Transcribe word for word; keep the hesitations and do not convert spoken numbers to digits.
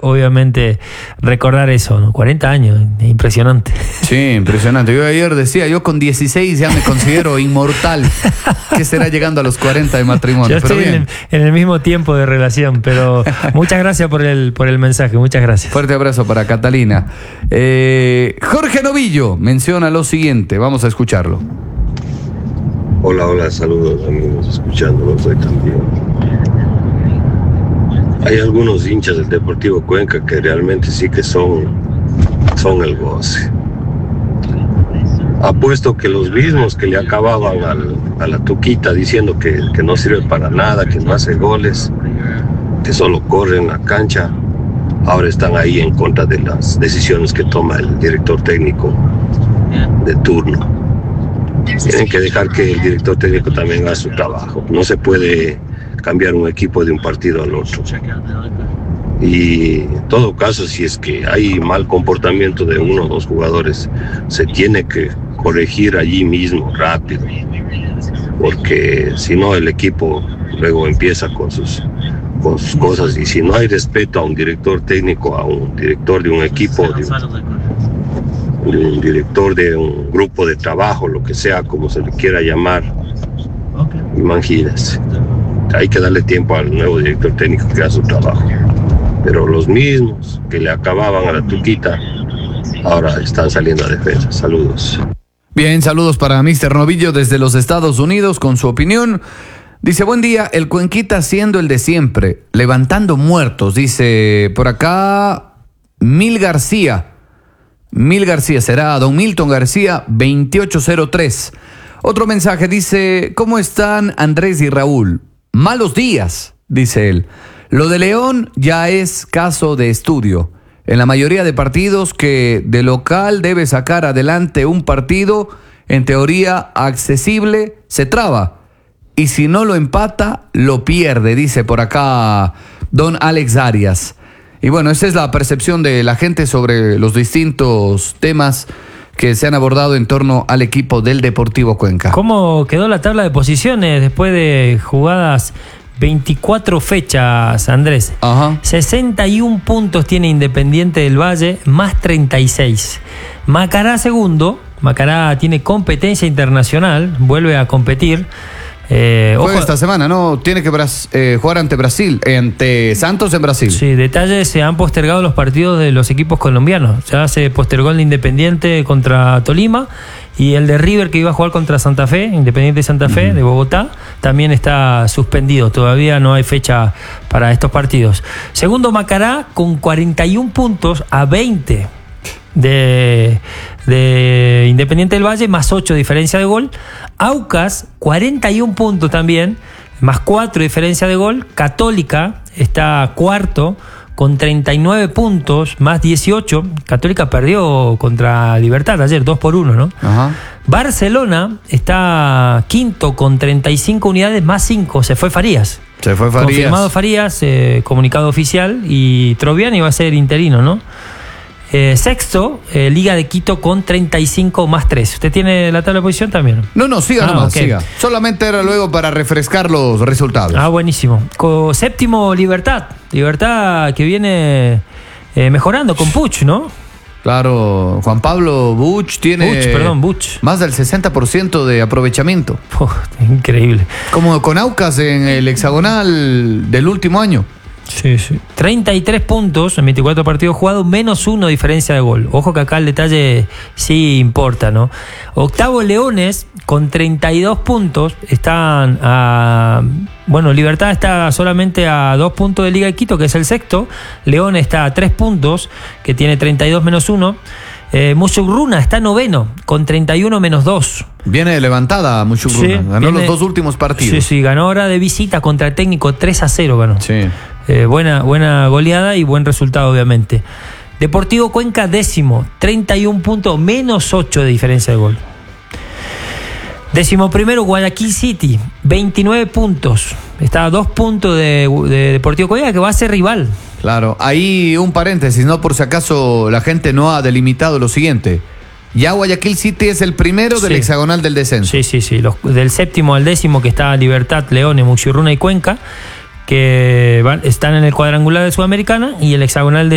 obviamente, recordar eso, ¿no? cuarenta años, impresionante. Sí, impresionante. Yo ayer decía, yo con dieciséis ya me considero inmortal. ¿Qué será llegando a los cuarenta de matrimonio? Yo estoy pero bien. En, el, en el mismo tiempo de relación, pero muchas gracias por el, por el mensaje, muchas gracias. Fuerte abrazo para Catalina. Eh, Jorge Novillo menciona lo siguiente, vamos a escucharlo. Hola, hola, saludos amigos, escuchándolos hoy también. Hay algunos hinchas del Deportivo Cuenca que realmente sí que son, son el goce. Apuesto que los mismos que le acababan al, a la Tuquita diciendo que, que no sirve para nada, que no hace goles, que solo corre en la cancha, ahora están ahí en contra de las decisiones que toma el director técnico de turno. Tienen que dejar que el director técnico también haga su trabajo. No se puede cambiar un equipo de un partido al otro. Y en todo caso, si es que hay mal comportamiento de uno o dos jugadores, se tiene que corregir allí mismo, rápido. Porque si no, el equipo luego empieza con sus, con sus cosas. Y si no hay respeto a un director técnico, a un director de un equipo, de un, de un director de un grupo de trabajo, lo que sea, como se le quiera llamar, imagínense. Hay que darle tiempo al nuevo director técnico que haga su trabajo. Pero los mismos que le acababan a la Tuquita, ahora están saliendo a defensa. Saludos. Bien, saludos para míster Novillo desde los Estados Unidos con su opinión. Dice, buen día, el Cuenquita siendo el de siempre, levantando muertos. Dice, por acá, Mil García. Mil García, será Don Milton García, veintiocho cero tres. Otro mensaje dice, ¿cómo están Andrés y Raúl? Malos días, dice él. Lo de León ya es caso de estudio. En la mayoría de partidos que de local debe sacar adelante un partido, en teoría accesible, se traba. Y si no lo empata, lo pierde, dice por acá don Alex Arias. Y bueno, esa es la percepción de la gente sobre los distintos temas que se han abordado en torno al equipo del Deportivo Cuenca. ¿Cómo quedó la tabla de posiciones después de jugadas veinticuatro fechas, Andrés? Ajá. sesenta y uno puntos tiene Independiente del Valle, más treinta y seis. Macará segundo. Macará tiene competencia internacional, vuelve a competir. Eh, Fue ojo, esta semana, ¿no? Tiene que Bras- eh, jugar ante Brasil, eh, ante Santos en Brasil. Sí, detalles, se han postergado los partidos de los equipos colombianos. Ya se postergó el de Independiente contra Tolima y el de River que iba a jugar contra Santa Fe, Independiente de Santa Fe, uh-huh. de Bogotá, también está suspendido. Todavía no hay fecha para estos partidos. Segundo, Macará con cuarenta y uno puntos a veinte de, de Independiente del Valle, más ocho diferencia de gol. Aucas, cuarenta y uno puntos también, más cuatro diferencia de gol. Católica está cuarto con treinta y nueve puntos, más dieciocho. Católica perdió contra Libertad ayer, dos por uno, ¿no? Ajá. Barcelona está quinto con treinta y cinco unidades, más cinco. Se fue Farías. Se fue Farías. Confirmado Farías, eh, comunicado oficial, y Troviani va a ser interino, ¿no? Eh, sexto, eh, Liga de Quito con treinta y cinco más tres. ¿Usted tiene la tabla de posición también? No, no, siga ah, nomás, okay. siga. Solamente era luego para refrescar los resultados. Ah, buenísimo. Co- séptimo, Libertad. Libertad que viene eh, mejorando con Puch, ¿no? Claro, Juan Pablo Buch tiene Buch, perdón, Buch. más del sesenta por ciento de aprovechamiento. Oh, increíble. Como con Aucas en el hexagonal del último año. Sí, sí. treinta y tres puntos en veinticuatro partidos jugados, menos uno diferencia de gol. Ojo que acá el detalle sí importa, ¿no? Octavo, Leones con treinta y dos puntos. Están a... Bueno, Libertad está solamente a dos puntos de Liga de Quito, que es el sexto. León está a tres puntos, que tiene treinta y dos menos uno. Eh, Muchugruna está noveno, con treinta y uno menos dos. Viene levantada Muchugruna. Sí, ganó viene, los dos últimos partidos. Sí, sí, ganó ahora de visita contra el Técnico, tres a cero ganó. Sí. Eh, buena, buena goleada y buen resultado, obviamente. Deportivo Cuenca, décimo, treinta y un puntos, menos ocho de diferencia de gol. Décimo primero, Guayaquil City, veintinueve puntos. Está a dos puntos de, de Deportivo Cuenca, que va a ser rival. Claro, ahí un paréntesis, ¿no? Por si acaso la gente no ha delimitado lo siguiente. Ya Guayaquil City es el primero del sí. hexagonal del descenso. Sí, sí, sí. Los, del séptimo al décimo, que está Libertad, Leones, Muchurruna y Cuenca, que van, están en el cuadrangular de Sudamericana, y el hexagonal de